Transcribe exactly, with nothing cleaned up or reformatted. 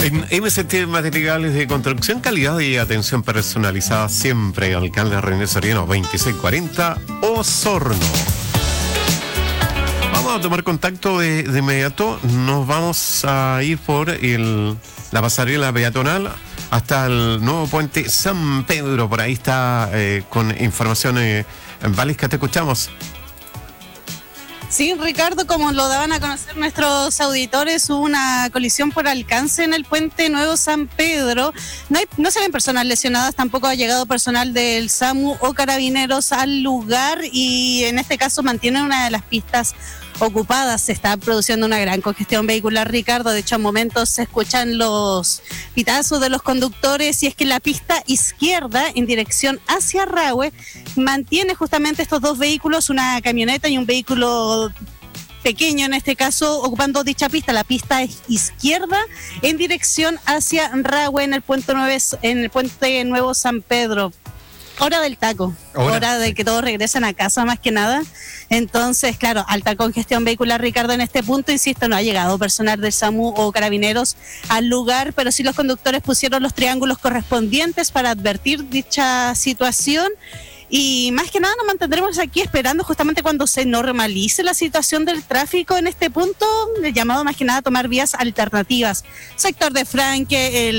En M S T Materiales de Construcción, calidad y atención personalizada siempre. Alcalde René Soriano, veintiséis cuarenta, Osorno. Vamos a tomar contacto de, de inmediato. Nos vamos a ir por el, la pasarela peatonal hasta el nuevo puente San Pedro. Por ahí está eh, con información. Eh, Valesca, te escuchamos. Sí, Ricardo, como lo daban a conocer nuestros auditores, hubo una colisión por alcance en el puente Nuevo San Pedro. No, hay, no se ven personas lesionadas, tampoco ha llegado personal del SAMU o carabineros al lugar y en este caso mantienen una de las pistas ocupadas. Se está produciendo una gran congestión vehicular, Ricardo. De hecho, a momentos se escuchan los pitazos de los conductores y es que la pista izquierda en dirección hacia Rahue mantiene justamente estos dos vehículos, una camioneta y un vehículo pequeño en este caso, ocupando dicha pista. La pista es izquierda en dirección hacia Rahue en el puente nueve, en el puente Nuevo San Pedro. Hora del taco, hora, hora de que todos regresen a casa más que nada. Entonces, claro, alta congestión vehicular, Ricardo, en este punto, insisto, no ha llegado personal del SAMU o carabineros al lugar, pero sí los conductores pusieron los triángulos correspondientes para advertir dicha situación. Y más que nada nos mantendremos aquí esperando justamente cuando se normalice la situación del tráfico en este punto, el llamado más que nada a tomar vías alternativas. Sector de Franque, el